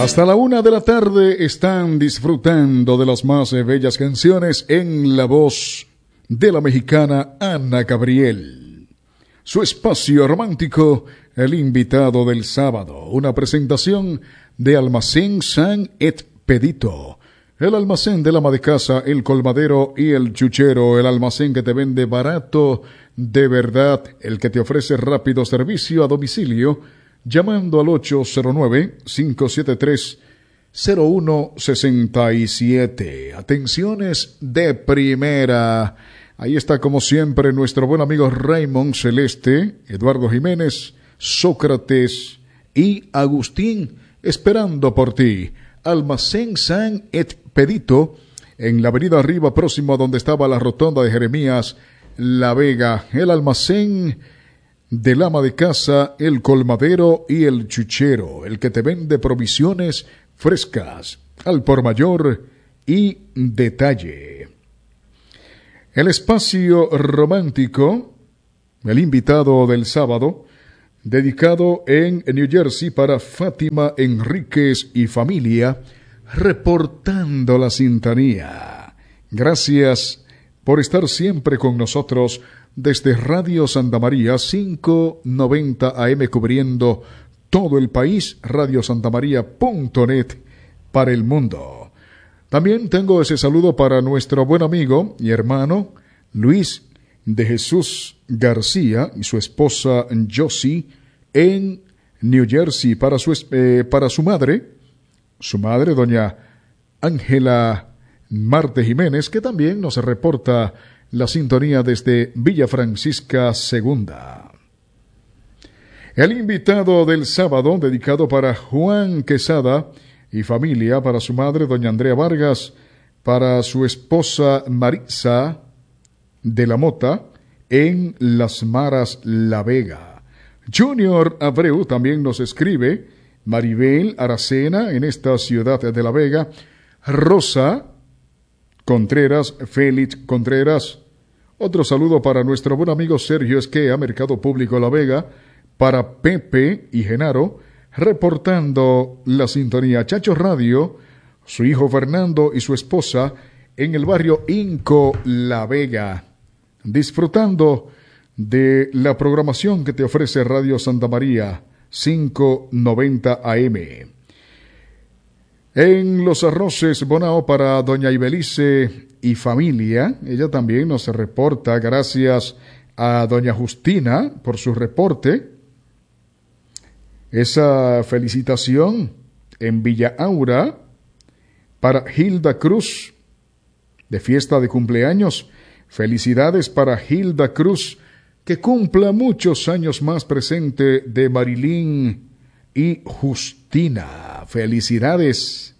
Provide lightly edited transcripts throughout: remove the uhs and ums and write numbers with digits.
Hasta la 1 de la tarde están disfrutando de las más bellas canciones en la voz de la mexicana Ana Gabriel. Su espacio romántico, el invitado del sábado, una presentación de Almacén San Expedito, el almacén del ama de casa, el colmadero y el chuchero, el almacén que te vende barato de verdad, el que te ofrece rápido servicio a domicilio, llamando al 809-573-0167. Atenciones de primera. Ahí está como siempre nuestro buen amigo Raymond Celeste, Eduardo Jiménez, Sócrates y Agustín esperando por ti. Almacén San Expedito, en la avenida Arriba, próximo a donde estaba la rotonda de Jeremías La Vega. El almacén del ama de casa, el colmadero y el chuchero, el que te vende provisiones frescas, al por mayor y detalle. El espacio romántico, el invitado del sábado, dedicado en New Jersey para Fátima Enríquez y familia, reportando la sintonía. Gracias por estar siempre con nosotros desde Radio Santa María 590 AM cubriendo todo el país, radiosantamaria.net para el mundo. También tengo ese saludo para nuestro buen amigo y hermano Luis de Jesús García y su esposa Josie en New Jersey, para su madre doña Ángela Marte Jiménez, que también nos reporta la sintonía desde Villa Francisca Segunda. El invitado del sábado, dedicado para Juan Quesada y familia, para su madre, doña Andrea Vargas, para su esposa Marisa de la Mota, en Las Maras, La Vega. Junior Abreu también nos escribe, Maribel Aracena, en esta ciudad de La Vega, Rosa Contreras, Félix Contreras. Otro saludo para nuestro buen amigo Sergio Esquea, Mercado Público La Vega, para Pepe y Genaro, reportando la sintonía Chacho Radio, su hijo Fernando y su esposa en el barrio Inco La Vega, disfrutando de la programación que te ofrece Radio Santa María 590 AM. En Los Arroces, Bonao, para doña Ibelice y familia, ella también nos reporta, gracias a doña Justina por su reporte. Esa felicitación en Villa Aura para Hilda Cruz, de fiesta de cumpleaños. Felicidades para Hilda Cruz, que cumpla muchos años más, presente de Marilyn y Justina. Felicidades.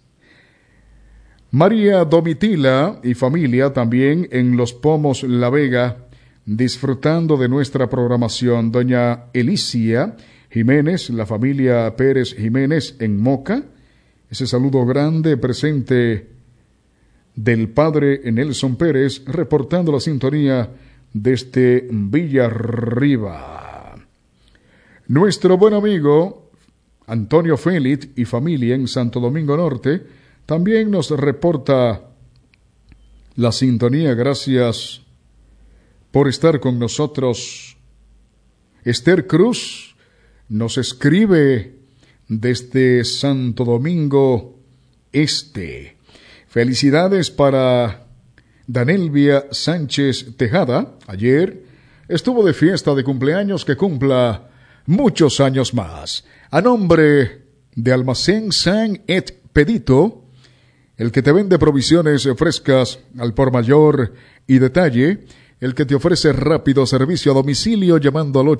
María Domitila y familia también en Los Pomos, La Vega, disfrutando de nuestra programación. Doña Elicia Jiménez, la familia Pérez Jiménez en Moca. Ese saludo grande presente del padre Nelson Pérez, reportando la sintonía desde Villarriba. Nuestro buen amigo Antonio Félix y familia en Santo Domingo Norte también nos reporta la sintonía. Gracias por estar con nosotros. Esther Cruz nos escribe desde Santo Domingo Este. Felicidades para Danelvia Sánchez Tejada. Ayer estuvo de fiesta de cumpleaños, que cumpla muchos años más. A nombre de Almacén San Expedito, el que te vende provisiones frescas al por mayor y detalle, el que te ofrece rápido servicio a domicilio llamando al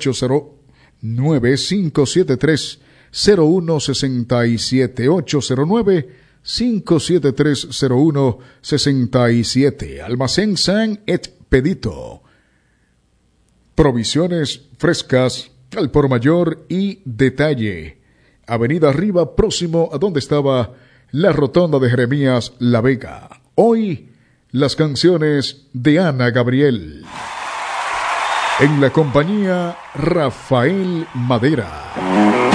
809-573-0167, 809-573-0167. Almacén San Expedito. Provisiones frescas al por mayor y detalle. Avenida Arriba, próximo a donde estaba la rotonda de Jeremías La Vega. Hoy, las canciones de Ana Gabriel. En la compañía Rafael Madera.